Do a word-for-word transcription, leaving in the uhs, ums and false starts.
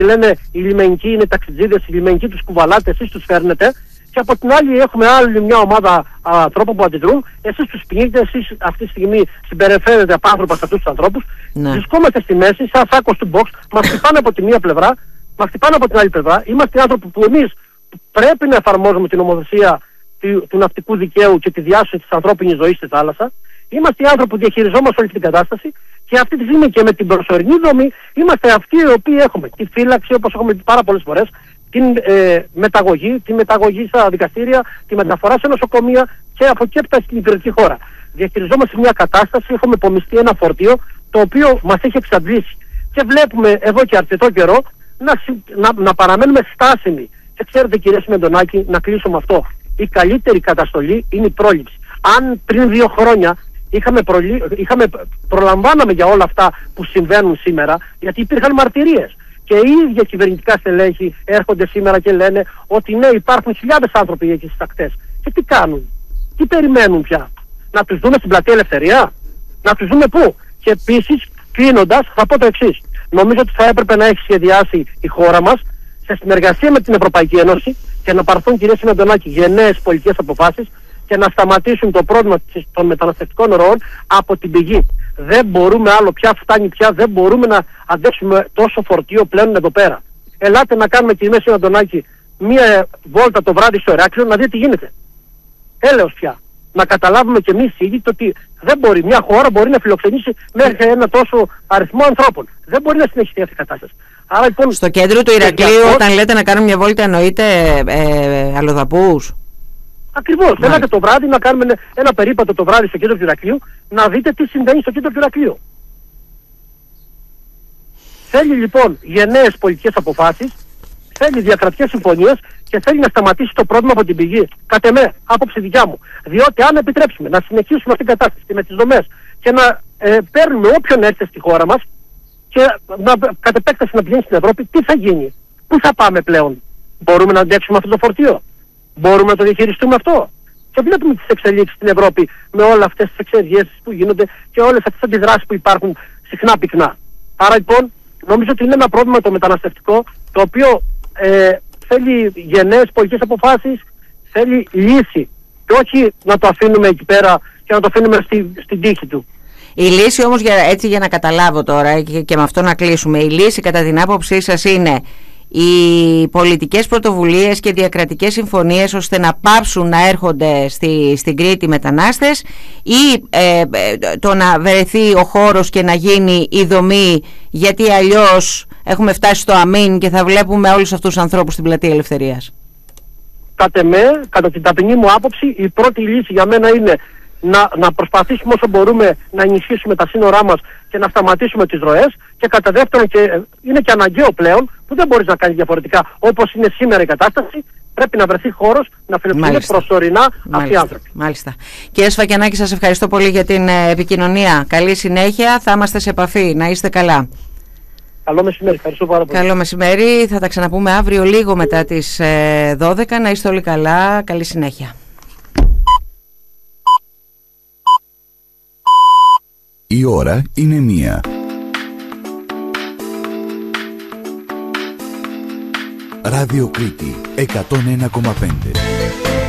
λένε οι λιμενικοί είναι ταξιτζίδες, οι λιμενικοί τους κουβαλάτε, εσείς τους φέρνετε. Και από την άλλη έχουμε άλλη μια ομάδα ανθρώπων που αντιδρούν. Εσείς τους πνίγετε, εσείς αυτή τη στιγμή συμπεριφέρετε απάνθρωπα σε αυτούς τους ανθρώπους. Ναι. Βρισκόμαστε στη μέση, σαν σάκος του box, μας χτυπάνε από τη μία πλευρά, μας χτυπάνε από την άλλη πλευρά. Είμαστε οι άνθρωποι που εμείς πρέπει να εφαρμόζουμε την νομοθεσία του, του ναυτικού δικαίου και τη διάσωση της ανθρώπινης ζωής στη θάλασσα. Είμαστε οι άνθρωποι που διαχειριζόμαστε όλη την κατάσταση και αυτή τη στιγμή και με την προσωρινή δομή είμαστε αυτοί οι οποίοι έχουμε τη φύλαξη, όπως έχουμε πει πάρα πολλές φορές, την ε, μεταγωγή, τη μεταγωγή στα δικαστήρια, τη μεταφορά σε νοσοκομεία και από εκεί έπειτα στην υπηρετική χώρα. Διαχειριζόμαστε μια κατάσταση, έχουμε υπομειστεί ένα φορτίο το οποίο μας έχει εξαντλήσει. Και βλέπουμε εδώ και αρκετό καιρό να, να, να παραμένουμε στάσιμοι. Και ξέρετε, κύριε Σιμεντονάκη, να κλείσουμε αυτό. Η καλύτερη καταστολή είναι η πρόληψη. Αν πριν δύο χρόνια είχαμε, προλη... είχαμε προλαμβάναμε για όλα αυτά που συμβαίνουν σήμερα, γιατί υπήρχαν μαρτυρίες. Και οι ίδια κυβερνητικά στελέχη έρχονται σήμερα και λένε ότι ναι, υπάρχουν χιλιάδες άνθρωποι εκεί στις ακτές. Και τι κάνουν, τι περιμένουν πια, να τους δούμε στην Πλατεία Ελευθερία, να τους δούμε πού. Και επίσης, κλείνοντας, θα πω το εξής. Νομίζω ότι θα έπρεπε να έχει σχεδιάσει η χώρα μας σε συνεργασία με την Ευρωπαϊκή Ένωση και να πάρθουν, κυρία Σιμεντονάκη, γενναίες πολιτικές αποφάσεις και να σταματήσουν το πρόβλημα των μεταναστευτικών ροών από την πηγή. Δεν μπορούμε άλλο πια, φτάνει πια, δεν μπορούμε να αντέξουμε τόσο φορτίο πλέον εδώ πέρα. Ελάτε να κάνουμε, κυρία Σιμεντονάκη, μία βόλτα το βράδυ στο Ηράκλειο να δείτε τι γίνεται. Έλεος πια. Να καταλάβουμε κι εμείς οι ίδιοι ότι δεν μπορεί, μια χώρα μπορεί να φιλοξενήσει μέχρι ένα τόσο αριθμό ανθρώπων. Δεν μπορεί να συνεχιστεί αυτή η κατάσταση. Άρα, λοιπόν, στο κέντρο του Ηρακλείου, όταν λέτε να κάνουμε μια βόλτα, εννοείται ε, αλλοδαπούς. Ακριβώς. Θέλατε το βράδυ να κάνουμε ένα περίπατο το βράδυ στο κέντρο του Ηρακλείου, να δείτε τι συμβαίνει στο κέντρο του Ηρακλείου. Θέλει λοιπόν γενναίες πολιτικές αποφάσεις, θέλει διακρατικές συμφωνίες και θέλει να σταματήσει το πρόβλημα από την πηγή. Κατ' εμέ, άποψη δικιά μου. Διότι αν επιτρέψουμε να συνεχίσουμε αυτήν την κατάσταση και με τις δομές και να ε, παίρνουμε όποιον έρθει στη χώρα μας και να, κατ' επέκταση να πηγαίνει στην Ευρώπη, τι θα γίνει, πού θα πάμε πλέον, μπορούμε να αντέξουμε αυτό το φορτίο, μπορούμε να το διαχειριστούμε αυτό. Και βλέπουμε τις εξελίξεις στην Ευρώπη με όλες αυτές τις εξεργέσεις που γίνονται και όλες αυτές τις αντιδράσεις που υπάρχουν συχνά πυκνά. Άρα λοιπόν, νομίζω ότι είναι ένα πρόβλημα το μεταναστευτικό, το οποίο ε, θέλει γενναίες πολιτικές αποφάσεις, θέλει λύση και όχι να το αφήνουμε εκεί πέρα και να το αφήνουμε στη, στην τύχη του. Η λύση όμως, για, έτσι για να καταλάβω τώρα και, και με αυτό να κλείσουμε, η λύση κατά την άποψή σας είναι οι πολιτικές πρωτοβουλίες και διακρατικές συμφωνίες ώστε να πάψουν να έρχονται στη, στην Κρήτη μετανάστες ή ε, το να βρεθεί ο χώρος και να γίνει η δομή, γιατί αλλιώς έχουμε φτάσει στο αμήν και θα βλέπουμε όλους αυτούς τους ανθρώπους στην Πλατεία Ελευθερίας? Κατ' εμέ, κατά την ταπεινή μου άποψη, η πρώτη λύση για μένα είναι να, να προσπαθήσουμε όσο μπορούμε να ενισχύσουμε τα σύνορά μας και να σταματήσουμε τις ροές, και κατά δεύτερον, και είναι και αναγκαίο πλέον, που δεν μπορείς να κάνεις διαφορετικά, όπως είναι σήμερα η κατάσταση, πρέπει να βρεθεί χώρος να φιλοξενούν προσωρινά αυτοί οι άνθρωποι. Μάλιστα. Κύριε Σφακιανάκη, σας ευχαριστώ πολύ για την επικοινωνία. Καλή συνέχεια, θα είμαστε σε επαφή. Να είστε καλά. Καλό μεσημέρι, ευχαριστώ πάρα πολύ. Καλό μεσημέρι, θα τα ξαναπούμε αύριο λίγο μετά τις δώδεκα. Να είστε όλοι καλά, καλή συνέχεια. Η ώρα είναι μία. Ράδιο Κρήτη εκατόν ένα κόμμα πέντε.